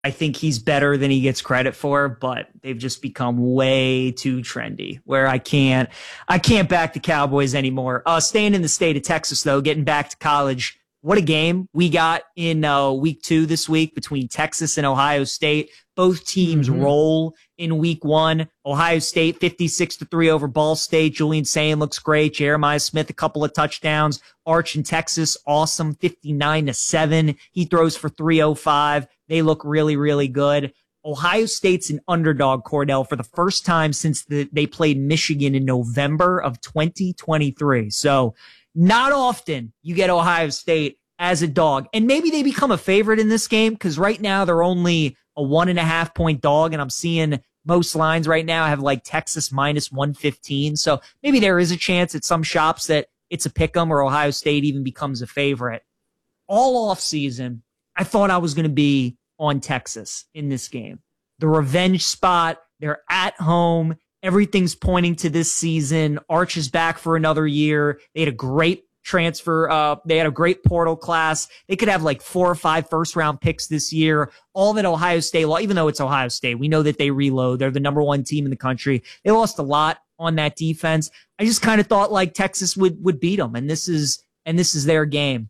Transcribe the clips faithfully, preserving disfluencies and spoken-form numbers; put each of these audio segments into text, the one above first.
I think he's better than he gets credit for, but they've just become way too trendy where I can't, I can't back the Cowboys anymore. Uh, staying in the state of Texas though, getting back to college. What a game we got in uh, week two this week between Texas and Ohio State. Both teams mm-hmm. roll in week one. Ohio State fifty-six to three over Ball State. Julian Sayin looks great. Jeremiah Smith, a couple of touchdowns. Arch in Texas, awesome, fifty-nine to seven. He throws for three oh five. They look really, really good. Ohio State's an underdog, Cordell, for the first time since the, they played Michigan in November of twenty twenty-three. So not often you get Ohio State as a dog. And maybe they become a favorite in this game because right now they're only a one and a half point dog. And I'm seeing most lines right now have like Texas minus one fifteen. So maybe there is a chance at some shops that it's a pick 'em or Ohio State even becomes a favorite. All off season, I thought I was going to be on Texas in this game. The revenge spot, they're at home. Everything's pointing to this season. Arch is back for another year. They had a great transfer. Uh, they had a great portal class. They could have like four or five first round picks this year. All that Ohio State, even though it's Ohio State, we know that they reload. They're the number one team in the country. They lost a lot on that defense. I just kind of thought like Texas would, would beat them. And this is, and this is their game.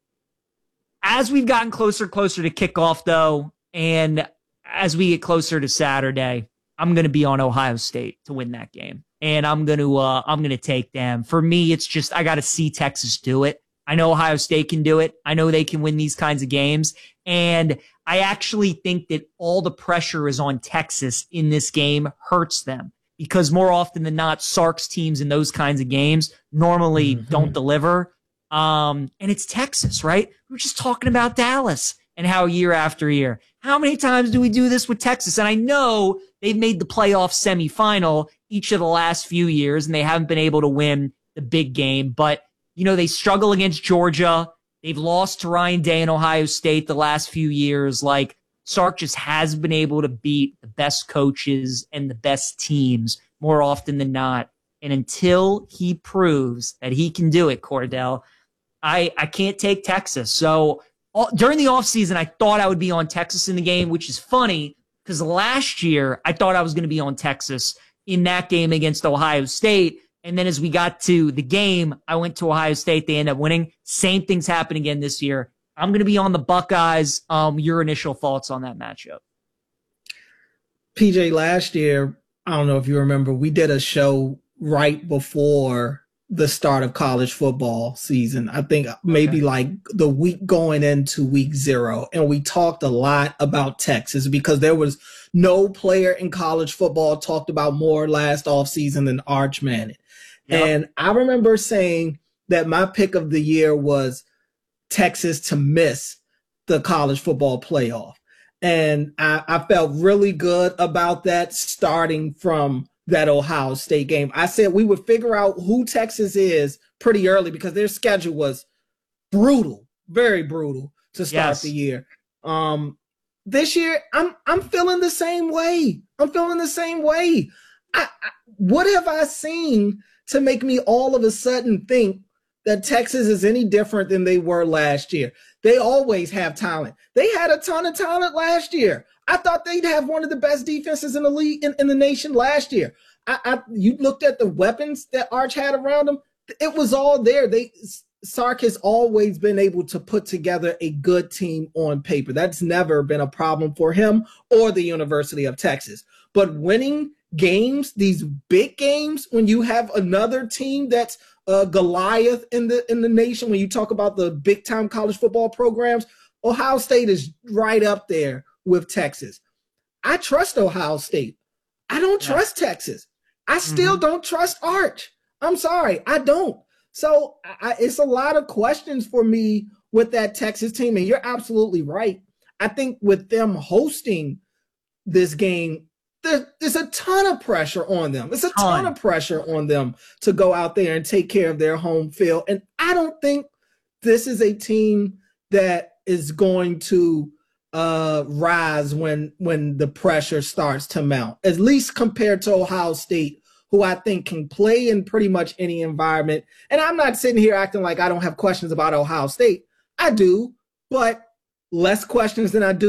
As we've gotten closer, closer to kickoff though, and as we get closer to Saturday, I'm going to be on Ohio State to win that game. And I'm going to, uh, I'm going to take them. For me, it's just, I got to see Texas do it. I know Ohio State can do it. I know they can win these kinds of games. And I actually think that all the pressure is on Texas in this game hurts them because more often than not, Sark's teams in those kinds of games normally mm-hmm. don't deliver. Um, and it's Texas, right? We're just talking about Dallas and how year after year. How many times do we do this with Texas? And I know they've made the playoff semifinal each of the last few years, and they haven't been able to win the big game. But, you know, they struggle against Georgia. They've lost to Ryan Day and Ohio State the last few years. Like, Sark just has been able to beat the best coaches and the best teams more often than not. And until he proves that he can do it, Cordell, I, I can't take Texas. So all, during the offseason, I thought I would be on Texas in the game, which is funny because last year I thought I was going to be on Texas in that game against Ohio State. And then as we got to the game, I went to Ohio State. They ended up winning. Same things happen again this year. I'm going to be on the Buckeyes. Um, your initial thoughts on that matchup? P J, last year, I don't know if you remember, we did a show right before the start of college football season. I think maybe okay. like the week going into week zero. And we talked a lot about Texas because there was no player in college football talked about more last offseason than Arch Manning. Yep. And I remember saying that my pick of the year was Texas to miss the college football playoff. And I, I felt really good about that starting from that Ohio State game. I said we would figure out who Texas is pretty early because their schedule was brutal, very brutal to start yes. the year. Um, this year, I'm I'm feeling the same way. I'm feeling the same way. I, I, what have I seen to make me all of a sudden think that Texas is any different than they were last year? They always have talent. They had a ton of talent last year. I thought they'd have one of the best defenses in the league in, in the nation last year. I, I you looked at the weapons that Arch had around them. It was all there. They Sark has always been able to put together a good team on paper. That's never been a problem for him or the University of Texas. But winning games, these big games, when you have another team that's uh, Goliath in the in the nation, when you talk about the big time college football programs, Ohio State is right up there with Texas. I trust Ohio State. I don't yeah. trust Texas. I still mm-hmm. don't trust Arch. I'm sorry, I don't. So I, it's a lot of questions for me with that Texas team. And you're absolutely right. I think with them hosting this game, there, there's a ton of pressure on them. It's a ton of pressure on them to go out there and take care of their home field. And I don't think this is a team that is going to uh, rise when when the pressure starts to mount, at least compared to Ohio State, who I think can play in pretty much any environment. And I'm not sitting here acting like I don't have questions about Ohio State. I do, but less questions than I do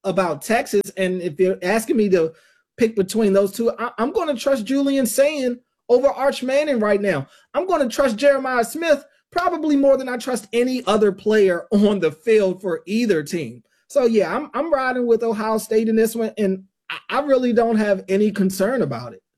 about Texas, and if you're asking me to pick between those two, I, I'm going to trust Julian Sayin over Arch Manning right now. I'm going to trust Jeremiah Smith probably more than I trust any other player on the field for either team. So, yeah, I'm I'm riding with Ohio State in this one, and I, I really don't have any concern about it.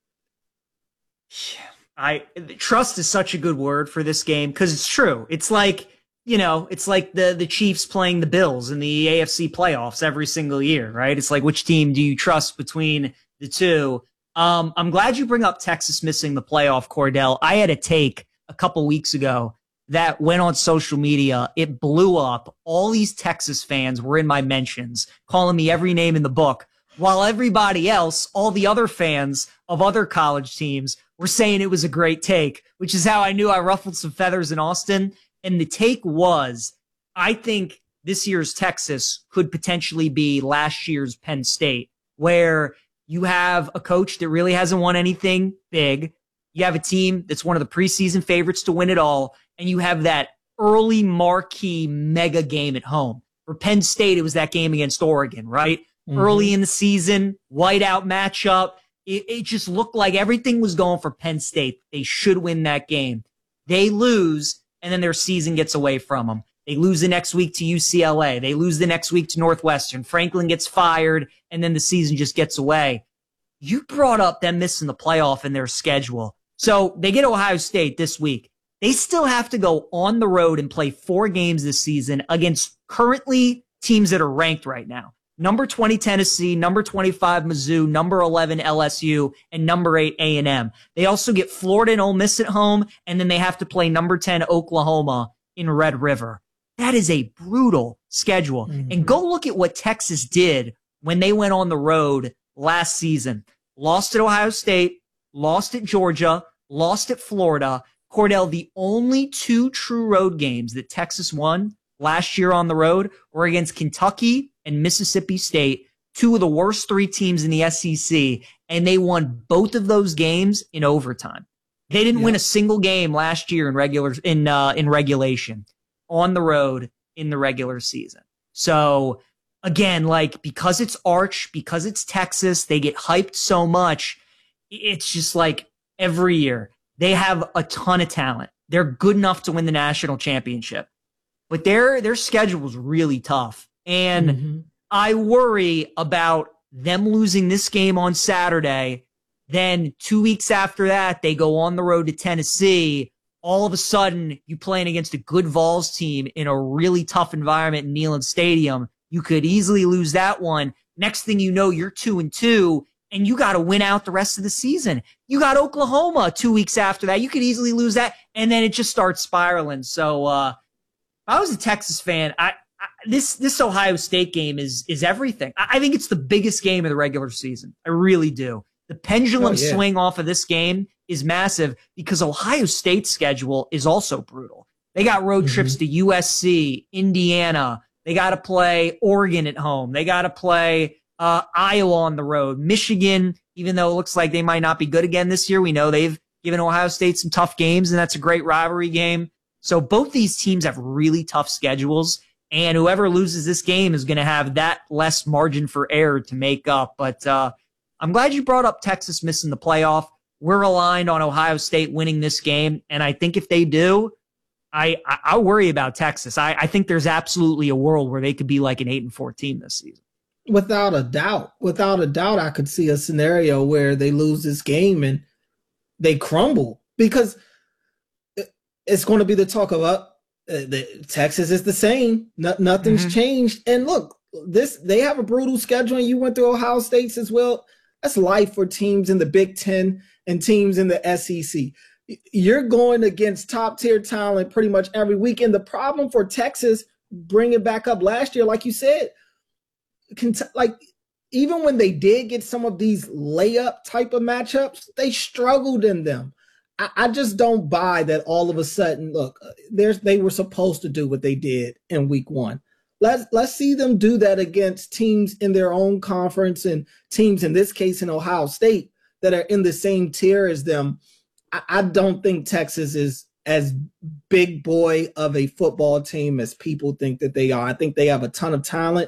I trust is such a good word for this game because it's true. It's like, you know, it's like the, the Chiefs playing the Bills in the A F C playoffs every single year, right? It's like, which team do you trust between the two? Um, I'm glad you bring up Texas missing the playoff, Cordell. I had a take a couple weeks ago that went on social media. It blew up. All these Texas fans were in my mentions, calling me every name in the book, while everybody else, all the other fans of other college teams, were saying it was a great take, which is how I knew I ruffled some feathers in Austin. And the take was, I think this year's Texas could potentially be last year's Penn State, where you have a coach that really hasn't won anything big. You have a team that's one of the preseason favorites to win it all. And you have that early marquee mega game at home. For Penn State, it was that game against Oregon, right? Mm-hmm. Early in the season, whiteout matchup. It, it just looked like everything was going for Penn State. They should win that game. They lose, and then their season gets away from them. They lose the next week to U C L A. They lose the next week to Northwestern. Franklin gets fired, and then the season just gets away. You brought up them missing the playoff in their schedule. So they get Ohio State this week. They still have to go on the road and play four games this season against currently teams that are ranked right now. Number twenty, Tennessee, number twenty-five, Mizzou, number eleven, L S U, and number eight, A and M. They also get Florida and Ole Miss at home, and then they have to play number ten, Oklahoma in Red River. That is a brutal schedule. Mm-hmm. And go look at what Texas did when they went on the road last season. Lost at Ohio State, lost at Georgia, lost at Florida. Cordell, the only two true road games that Texas won last year on the road were against Kentucky and Mississippi State, two of the worst three teams in the S E C, and they won both of those games in overtime. They didn't yeah. win a single game last year in regular in uh, in regulation on the road in the regular season. So again, like because it's Arch, because it's Texas, they get hyped so much. It's just like every year they have a ton of talent. They're good enough to win the national championship, but their their schedule is really tough. And mm-hmm. I worry about them losing this game on Saturday. Then two weeks after that, they go on the road to Tennessee. All of a sudden, you playing against a good Vols team in a really tough environment in Neyland Stadium. You could easily lose that one. Next thing you know, you're two and two, and you got to win out the rest of the season. You got Oklahoma two weeks after that. You could easily lose that, and then it just starts spiraling. So, uh, if I was a Texas fan, I, I this this Ohio State game is is everything. I, I think it's the biggest game of the regular season. I really do. The pendulum oh, yeah. swing off of this game is massive because Ohio State's schedule is also brutal. They got road mm-hmm. trips to U S C, Indiana. They got to play Oregon at home. They got to play uh, Iowa on the road. Michigan, even though it looks like they might not be good again this year, we know they've given Ohio State some tough games, and that's a great rivalry game. So both these teams have really tough schedules, and whoever loses this game is going to have that less margin for error to make up. But uh, I'm glad you brought up Texas missing the playoff. We're aligned on Ohio State winning this game, and I think if they do, I I, I worry about Texas. I, I think there's absolutely a world where they could be like an eight and four team this season. Without a doubt, without a doubt, I could see a scenario where they lose this game and they crumble because it's going to be the talk of up. Uh, the, Texas is the same. No, nothing's mm-hmm. changed. And look, this they have a brutal schedule, and you went through Ohio State's as well. That's life for teams in the Big Ten and teams in the S E C. You're going against top-tier talent pretty much every week. And the problem for Texas, bringing back up last year, like you said, like even when they did get some of these layup type of matchups, they struggled in them. I, I just don't buy that all of a sudden, look, there's they were supposed to do what they did in week one. Let's let's see them do that against teams in their own conference and teams, in this case, in Ohio State, that are in the same tier as them. I, I don't think Texas is as big boy of a football team as people think that they are. I think they have a ton of talent,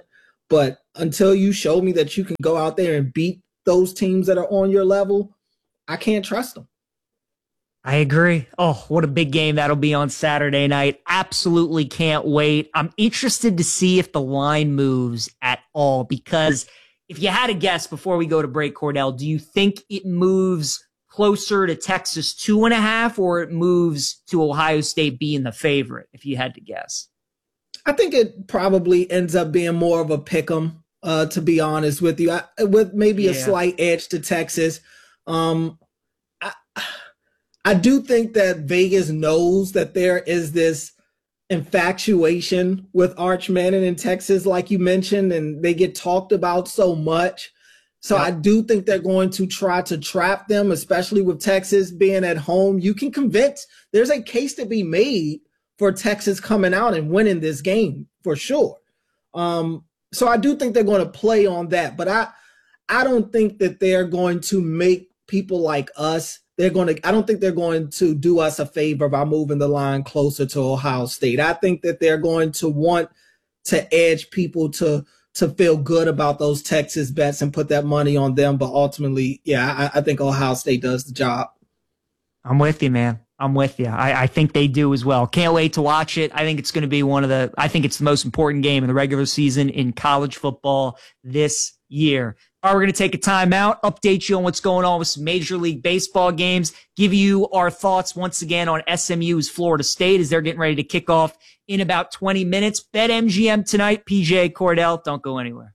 But until you show me that you can go out there and beat those teams that are on your level, I can't trust them. I agree. Oh, what a big game that'll be on Saturday night. Absolutely can't wait. I'm interested to see if the line moves at all, because if you had a guess before we go to break, Cordell, do you think it moves closer to Texas two and a half, or it moves to Ohio State being the favorite, if you had to guess? I think it probably ends up being more of a pick 'em, uh, to be honest with you, I, with maybe yeah. a slight edge to Texas. Um, I, I do think that Vegas knows that there is this infatuation with Arch Manning in Texas, like you mentioned, and they get talked about so much. So yeah. I do think they're going to try to trap them, especially with Texas being at home. You can convince, there's a case to be made for Texas coming out and winning this game for sure. Um, so I do think they're going to play on that, but I, I don't think that they're going to make people like us. They're going to, I don't think they're going to do us a favor by moving the line closer to Ohio State. I think that they're going to want to edge people to, to feel good about those Texas bets and put that money on them. But ultimately, yeah, I, I think Ohio State does the job. I'm with you, man. I'm with you. I, I think they do as well. Can't wait to watch it. I think it's going to be one of the, I think it's the most important game in the regular season in college football this year. All right, we're going to take a timeout, update you on what's going on with some Major League Baseball games, give you our thoughts once again on S M U's Florida State as they're getting ready to kick off in about twenty minutes. BetMGM tonight. P J, Cordell, don't go anywhere.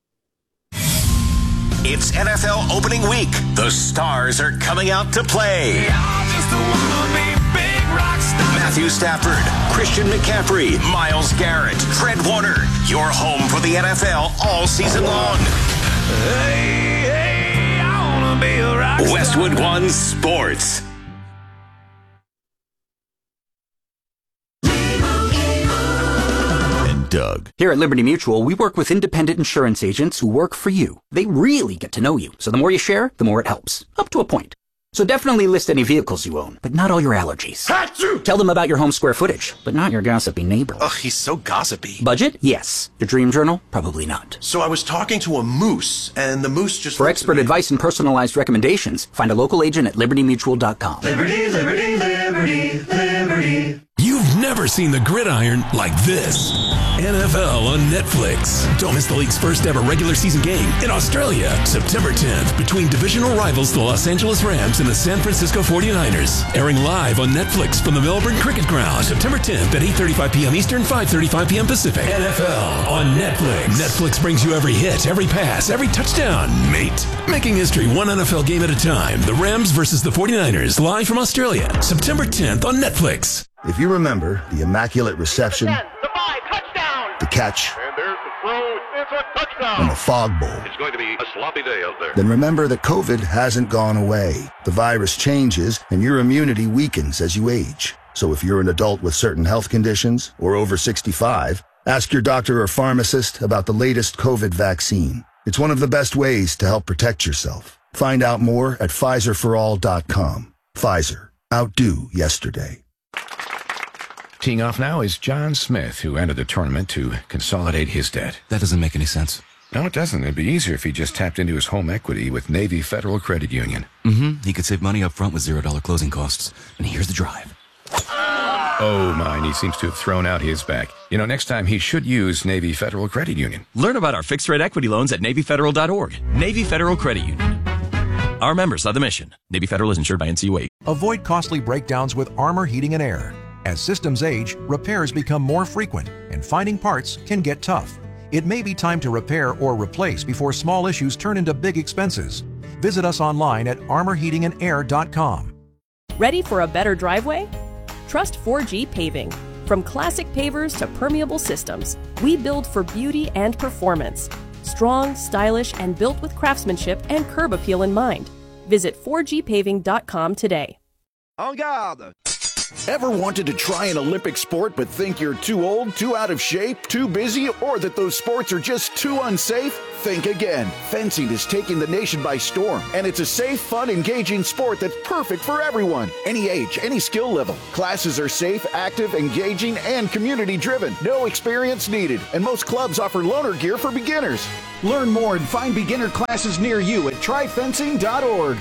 It's N F L opening week. The stars are coming out to play. Matthew Stafford, Christian McCaffrey, Myles Garrett, Fred Warner. Your home for the N F L all season long. Hey, hey, I wanna be a rock star. Westwood One Sports. And Doug. Here at Liberty Mutual, we work with independent insurance agents who work for you. They really get to know you, so the more you share, the more it helps. Up to a point. So definitely list any vehicles you own, but not all your allergies. Achoo! Tell them about your home square footage, but not your gossipy neighbor. Ugh, he's so gossipy. Budget? Yes. Your dream journal? Probably not. So I was talking to a moose, and the moose just... For expert advice and personalized recommendations, find a local agent at liberty mutual dot com. Liberty, liberty, liberty, liberty. You've never seen the gridiron like this. N F L on Netflix. Don't miss the league's first ever regular season game in Australia, September tenth, between divisional rivals the Los Angeles Rams and the San Francisco forty-niners. Airing live on Netflix from the Melbourne Cricket Ground, September tenth at eight thirty-five p.m. Eastern, five thirty-five p.m. Pacific. N F L on Netflix. Netflix brings you every hit, every pass, every touchdown, mate. Making history one N F L game at a time. The Rams versus the forty-niners, live from Australia, September tenth on Netflix. If you remember the Immaculate Reception, ten, the five, touchdown. The catch, and there's the throw, it's a touchdown. And the Fog Bowl, it's going to be a sloppy day out there. Then remember that COVID hasn't gone away. The virus changes and your immunity weakens as you age. So if you're an adult with certain health conditions or over sixty-five, ask your doctor or pharmacist about the latest COVID vaccine. It's one of the best ways to help protect yourself. Find out more at Pfizer for all dot com. Pfizer. Outdo yesterday. Teeing off now is John Smith, who entered the tournament to consolidate his debt. That doesn't make any sense. No, it doesn't. It'd be easier if he just tapped into his home equity with Navy Federal Credit Union. Mm-hmm. He could save money up front with zero dollar closing costs. And here's the drive. Oh, mine. He seems to have thrown out his back. You know, next time he should use Navy Federal Credit Union. Learn about our fixed-rate equity loans at Navy Federal dot org. Navy Federal Credit Union. Our members are the mission. Navy Federal is insured by N C U A. Avoid costly breakdowns with Armor Heating and Air. As systems age, repairs become more frequent, and finding parts can get tough. It may be time to repair or replace before small issues turn into big expenses. Visit us online at armor heating and air dot com. Ready for a better driveway? Trust four G Paving. From classic pavers to permeable systems, we build for beauty and performance. Strong, stylish, and built with craftsmanship and curb appeal in mind. Visit four G paving dot com today. En garde! Ever wanted to try an Olympic sport but think you're too old, too out of shape, too busy, or that those sports are just too unsafe? Think again. Fencing is taking the nation by storm, and it's a safe, fun, engaging sport that's perfect for everyone. Any age, any skill level. Classes are safe, active, engaging, and community-driven. No experience needed, and most clubs offer loaner gear for beginners. Learn more and find beginner classes near you at try fencing dot org.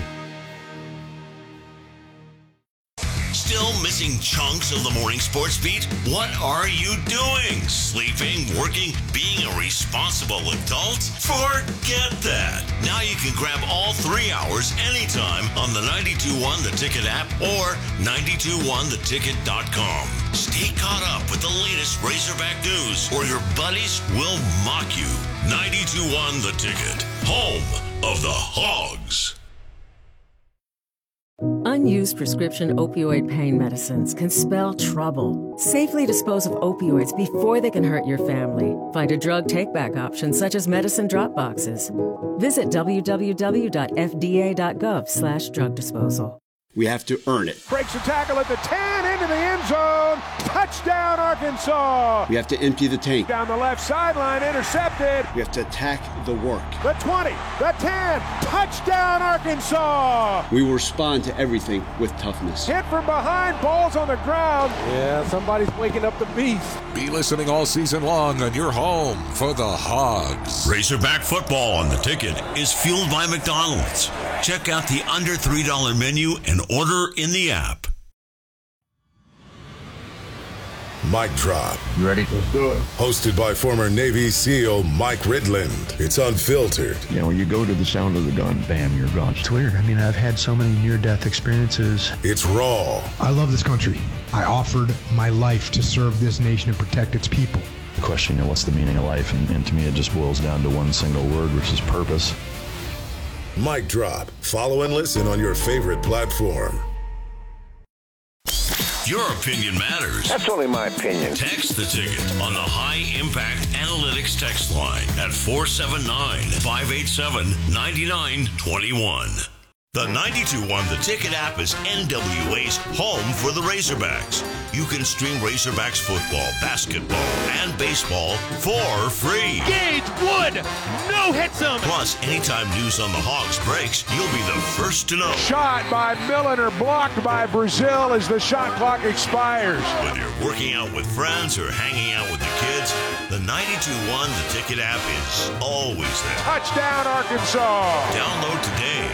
Still missing chunks of the morning sports beat? What are you doing? Sleeping, working, being a responsible adult? Forget that. Now you can grab all three hours anytime on the ninety-two point one The Ticket app or ninety-two one the ticket dot com. Stay caught up with the latest Razorback news or your buddies will mock you. ninety-two point one The Ticket, home of the Hogs. Unused prescription opioid pain medicines can spell trouble. Safely dispose of opioids before they can hurt your family. Find a drug take-back option such as medicine drop boxes. Visit w w w dot f d a dot gov slash drug disposal. We have to earn it. Breaks the tackle at the ten, into the end zone. Touchdown, Arkansas. We have to empty the tank. Down the left sideline, intercepted. We have to attack the work. The twenty, the ten, touchdown, Arkansas. We will respond to everything with toughness. Hit from behind, balls on the ground. Yeah, somebody's waking up the beast. Be listening all season long on your home for the Hogs. Razorback football on The Ticket is fueled by McDonald's. Check out the under three dollar menu and order in the app. Mic Drop. You ready? Let's do it. Hosted by former Navy SEAL Mike Ridland. It's unfiltered. You know, when you go to the sound of the gun, bam, you're gone. It's weird. I mean, I've had so many near-death experiences. It's raw. I love this country. I offered my life to serve this nation and protect its people. The question, you know, what's the meaning of life? And, and to me, it just boils down to one single word, which is purpose. Mic Drop. Follow and listen on your favorite platform. Your opinion matters. That's only my opinion. Text The Ticket on the High Impact Analytics text line at four seven nine, five eight seven, nine nine two one. The ninety-two point one The Ticket app is N W A's home for the Razorbacks. You can stream Razorbacks football, basketball, and baseball for free. Gage Wood, no hits him. Plus, anytime news on the Hogs breaks, you'll be the first to know. Shot by Milliner, blocked by Brazil as the shot clock expires. Whether you're working out with friends or hanging out with the kids, the ninety-two point one The Ticket app is always there. Touchdown, Arkansas. Download today